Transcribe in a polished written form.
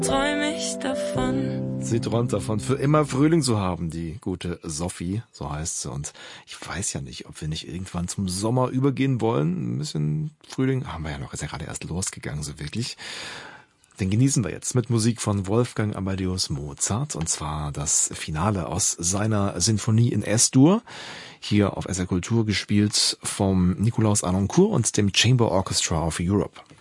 träum ich davon. Sie träumt davon, für immer Frühling zu haben, die gute Sophie, so heißt sie. Und ich weiß ja nicht, ob wir nicht irgendwann zum Sommer übergehen wollen. Ein bisschen Frühling haben wir ja noch, ist ja gerade erst losgegangen, so wirklich. Den genießen wir jetzt mit Musik von Wolfgang Amadeus Mozart, und zwar das Finale aus seiner Sinfonie in S-Dur, hier auf SR Kultur gespielt vom Nikolaus Arnoncourt und dem Chamber Orchestra of Europe.